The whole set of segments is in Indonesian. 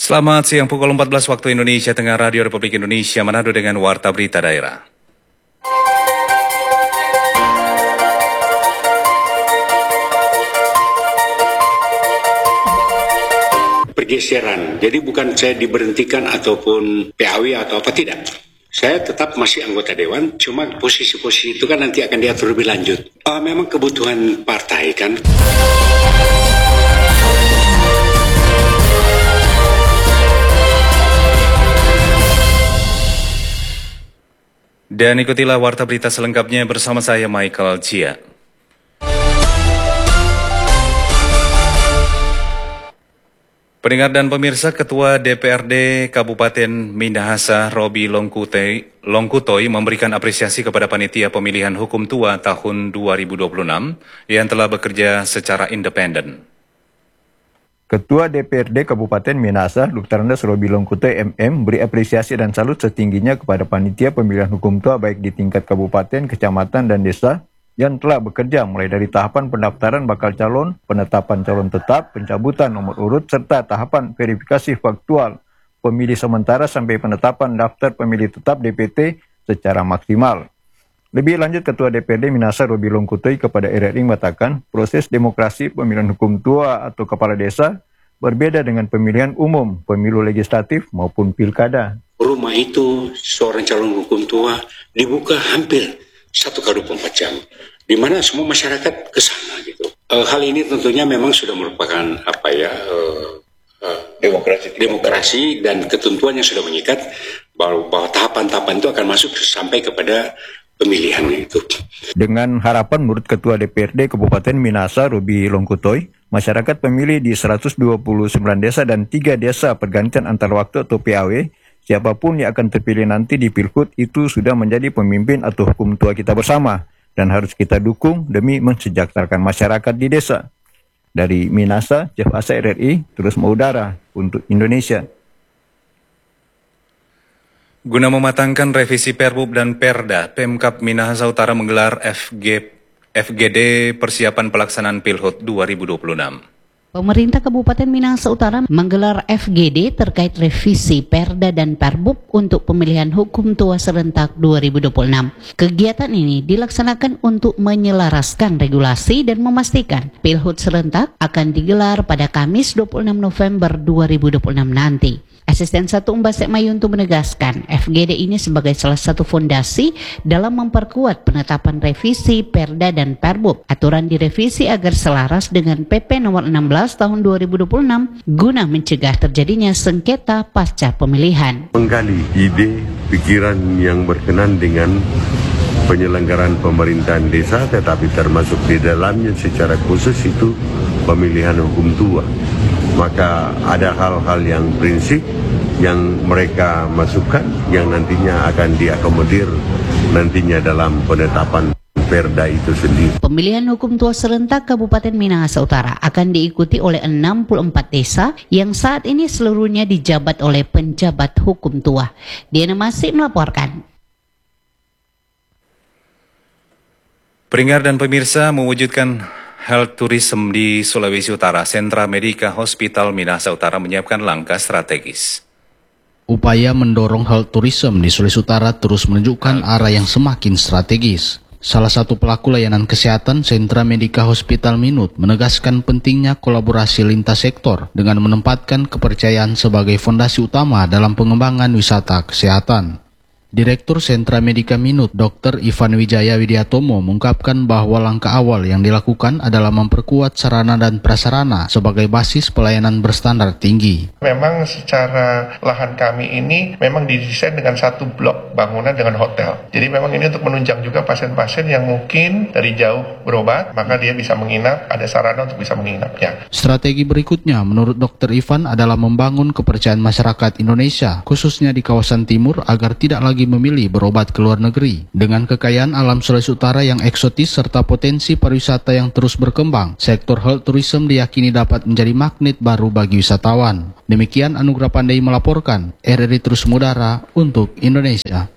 Selamat siang, pukul 14 waktu Indonesia Tengah, Radio Republik Indonesia Manado dengan Warta Berita Daerah. Pergeseran, jadi bukan saya diberhentikan ataupun PAW atau apa, tidak. Saya tetap masih anggota Dewan, cuma posisi-posisi itu kan nanti akan diatur lebih lanjut. Memang kebutuhan partai kan. Dan ikutilah Warta Berita selengkapnya bersama saya Michael Chia. Pendengar dan pemirsa, Ketua DPRD Kabupaten Minahasa Robi Longkutoy memberikan apresiasi kepada Panitia Pemilihan Hukum Tua tahun 2026 yang telah bekerja secara independen. Ketua DPRD Kabupaten Minahasa, Dr. Andes Robi Longkutoy MM, beri apresiasi dan salut setingginya kepada Panitia Pemilihan Hukum Tua baik di tingkat kabupaten, kecamatan, dan desa yang telah bekerja mulai dari tahapan pendaftaran bakal calon, penetapan calon tetap, pencabutan nomor urut, serta tahapan verifikasi faktual pemilih sementara sampai penetapan daftar pemilih tetap DPT secara maksimal. Lebih lanjut, Ketua DPRD Minahasa Robi Longkutoy kepada RRI mengatakan proses demokrasi pemilihan hukum tua atau kepala desa berbeda dengan pemilihan umum, pemilu legislatif maupun pilkada. Rumah itu seorang calon hukum tua dibuka hampir 1x24 jam, di mana semua masyarakat ke sana gitu. Hal ini tentunya memang sudah merupakan demokrasi dan ketentuannya sudah mengikat bahwa tahapan-tahapan itu akan masuk sampai kepada pemilihannya itu. Dengan harapan menurut Ketua DPRD Kabupaten Minahasa Robi Longkutoy, masyarakat pemilih di 129 desa dan 3 desa pergantian antar waktu atau PAW, siapapun yang akan terpilih nanti di Pilhut itu sudah menjadi pemimpin atau hukum tua kita bersama dan harus kita dukung demi mensejahterakan masyarakat di desa. Dari Minahasa, Jeff Asa RRI terus mengudara untuk Indonesia. Guna mematangkan revisi Perbub dan Perda, Pemkab Minahasa Utara menggelar FGD persiapan pelaksanaan Pilhut 2026. Pemerintah Kabupaten Minahasa Utara menggelar FGD terkait revisi Perda dan Perbub untuk pemilihan hukum tua serentak 2026. Kegiatan ini dilaksanakan untuk menyelaraskan regulasi dan memastikan Pilhut serentak akan digelar pada Kamis 26 November 2026 nanti. Asisten 1 Mbak Mayuntu menegaskan FGD ini sebagai salah satu fondasi dalam memperkuat penetapan revisi Perda dan Perbub. Aturan direvisi agar selaras dengan PP nomor 16 tahun 2026 guna mencegah terjadinya sengketa pasca pemilihan. Menggali ide, pikiran yang berkenan dengan penyelenggaraan pemerintahan desa, tetapi termasuk di dalamnya secara khusus itu pemilihan hukum tua. Maka ada hal-hal yang prinsip yang mereka masukkan yang nantinya akan diakomodir nantinya dalam penetapan Perda itu sendiri. Pemilihan hukum tua serentak Kabupaten Minahasa Utara akan diikuti oleh 64 desa yang saat ini seluruhnya dijabat oleh penjabat hukum tua. Diana Masih melaporkan. Pendengar dan pemirsa, mewujudkan health tourism di Sulawesi Utara, Sentra Medika Hospital Minahasa Utara menyiapkan langkah strategis. Upaya mendorong health tourism di Sulawesi Utara terus menunjukkan arah yang semakin strategis. Salah satu pelaku layanan kesehatan Sentra Medika Hospital Minut menegaskan pentingnya kolaborasi lintas sektor dengan menempatkan kepercayaan sebagai fondasi utama dalam pengembangan wisata kesehatan. Direktur Sentra Medika Minut, Dr. Ivan Wijaya Widiatomo mengungkapkan bahwa langkah awal yang dilakukan adalah memperkuat sarana dan prasarana sebagai basis pelayanan berstandar tinggi. Memang secara lahan kami ini memang didesain dengan satu blok bangunan dengan hotel. Jadi memang ini untuk menunjang juga pasien-pasien yang mungkin dari jauh berobat, maka dia bisa menginap, ada sarana untuk bisa menginapnya. Strategi berikutnya menurut Dr. Ivan adalah membangun kepercayaan masyarakat Indonesia, khususnya di kawasan timur agar tidak lagi memilih berobat ke luar negeri. Dengan kekayaan alam Sulawesi Utara yang eksotis serta potensi pariwisata yang terus berkembang, sektor health tourism diyakini dapat menjadi magnet baru bagi wisatawan. Demikian Anugrah Pandai melaporkan, RRI terus mengudara untuk Indonesia.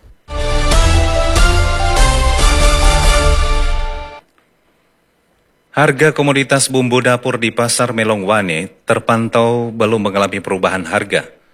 Harga komoditas bumbu dapur di Pasar Melongwane terpantau belum mengalami perubahan harga.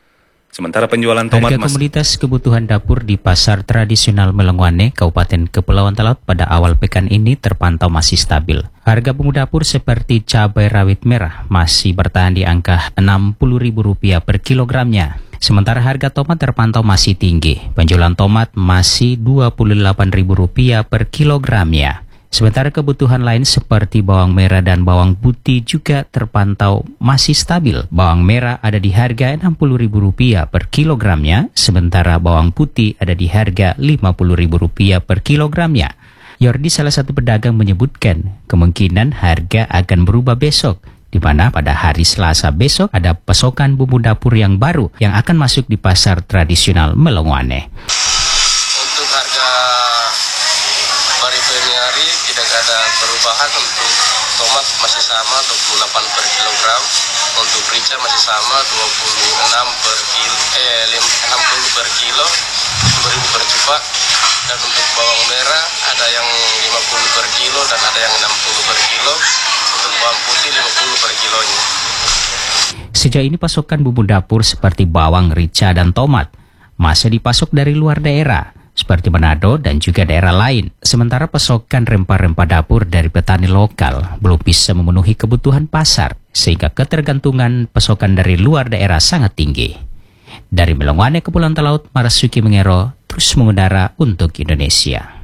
Sementara penjualan tomat harga komoditas kebutuhan dapur di pasar tradisional Melengwane, Kabupaten Kepulauan Talaut pada awal pekan ini terpantau masih stabil. Harga bumbu dapur seperti cabai rawit merah masih bertahan di angka Rp60.000 per kilogramnya. Sementara harga tomat terpantau masih tinggi. Penjualan tomat masih Rp28.000 per kilogramnya. Sementara kebutuhan lain seperti bawang merah dan bawang putih juga terpantau masih stabil. Bawang merah ada di harga Rp60.000 per kilogramnya, sementara bawang putih ada di harga Rp50.000 per kilogramnya. Yordi, salah satu pedagang, menyebutkan kemungkinan harga akan berubah besok, di mana pada hari Selasa besok ada pasokan bumbu dapur yang baru yang akan masuk di pasar tradisional Melengwane. Untuk harga hari tidak ada perubahan. Untuk tomat masih sama 28 per kilogram, untuk merica masih sama 60 per kilo, 10.000 per cupak, dan untuk bawang merah ada yang 50 per kilo dan ada yang 60 per kilo, untuk bawang putih 50 per kilonya. Sejauh ini pasokan bumbu dapur seperti bawang, rica, dan tomat masih dipasok dari luar daerah seperti Manado dan juga daerah lain. Sementara pasokan rempah-rempah dapur dari petani lokal belum bisa memenuhi kebutuhan pasar, sehingga ketergantungan pasokan dari luar daerah sangat tinggi. Dari Melengwane, Kepulauan Talaut, Marasuki Mengero terus mengudara untuk Indonesia.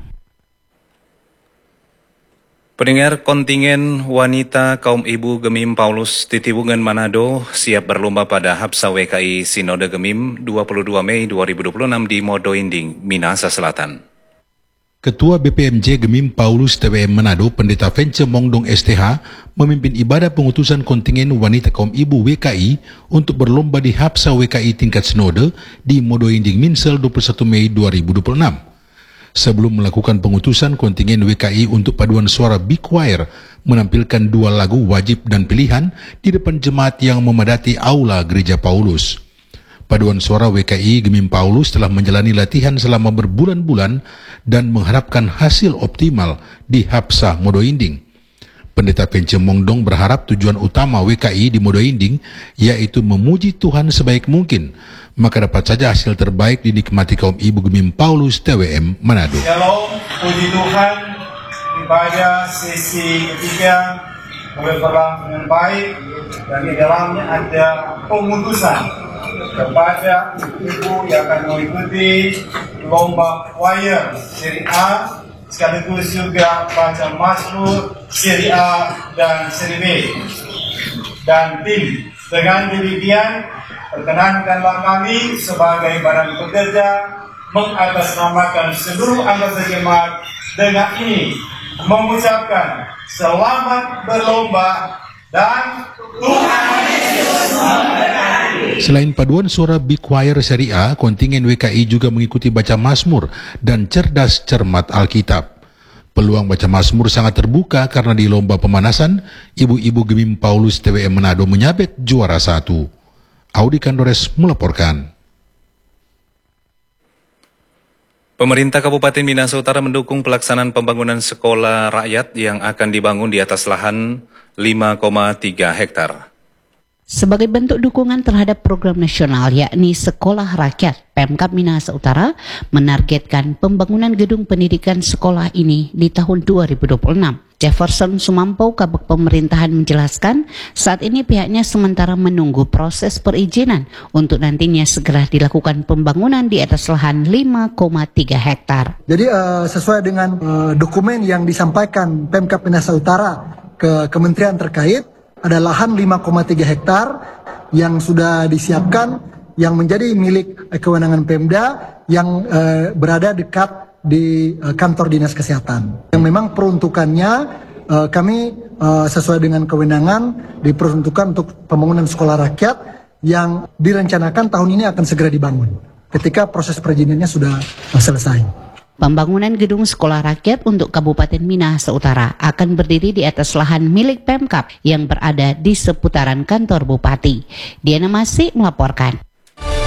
Pendengar, kontingen wanita kaum ibu Gemim Paulus Titibungan Manado siap berlomba pada Hapsa WKI Sinode Gemim 22 Mei 2026 di Modoinding, Minahasa Selatan. Ketua BPMJ Gemim Paulus TWM Manado, Pendeta Vence Mongdong STH, memimpin ibadah pengutusan kontingen wanita kaum ibu WKI untuk berlomba di Hapsa WKI tingkat Sinode di Modoinding Minsel 21 Mei 2026. Sebelum melakukan pengutusan, kontingen WKI untuk paduan suara Big Choir menampilkan 2 lagu wajib dan pilihan di depan jemaat yang memadati aula Gereja Paulus. Paduan suara WKI Gemim Paulus telah menjalani latihan selama berbulan-bulan dan mengharapkan hasil optimal di Hapsa Modoinding. Pendeta Vence Mongdong berharap tujuan utama WKI di Modoinding yaitu memuji Tuhan sebaik mungkin, maka dapat saja hasil terbaik dinikmati kaum ibu Gemim Paulus TWM Manado. Shalom, puji Tuhan, ibadah sesi ketiga berjalan dengan baik dan di dalamnya ada pengutusan kepada ibu yang akan mengikuti lomba choir seri A, sekaligus juga baca Mazmur seri A dan seri B. Dan tim, dengan demikian perkenankanlah kami sebagai badan pekerja mengatasnamakan seluruh anggota jemaat dengan ini mengucapkan selamat berlomba dan Tuhan Yesus memberkati. Selain paduan suara Big Choir Seri A, kontingen WKI juga mengikuti baca Mazmur dan cerdas cermat Alkitab. Peluang baca Mazmur sangat terbuka karena di lomba pemanasan, ibu-ibu Gemim Paulus TWM Manado menyabet juara 1. Audi Kandores melaporkan. Pemerintah Kabupaten Minahasa Utara mendukung pelaksanaan pembangunan sekolah rakyat yang akan dibangun di atas lahan 5,3 hektar. Sebagai bentuk dukungan terhadap program nasional yakni Sekolah Rakyat, Pemkab Minahasa Utara menargetkan pembangunan gedung pendidikan sekolah ini di tahun 2026. Jefferson Sumampo, Kabag Pemerintahan, menjelaskan saat ini pihaknya sementara menunggu proses perizinan untuk nantinya segera dilakukan pembangunan di atas lahan 5,3 hektar. Jadi sesuai dengan dokumen yang disampaikan Pemkab Minahasa Utara ke kementerian terkait, ada lahan 5,3 hektar yang sudah disiapkan yang menjadi milik kewenangan Pemda yang berada dekat di kantor Dinas Kesehatan. Yang memang peruntukannya kami sesuai dengan kewenangan diperuntukkan untuk pembangunan sekolah rakyat yang direncanakan tahun ini akan segera dibangun ketika proses perizinannya sudah selesai. Pembangunan gedung sekolah rakyat untuk Kabupaten Minahasa Utara akan berdiri di atas lahan milik Pemkab yang berada di seputaran kantor Bupati. Diana Masih melaporkan.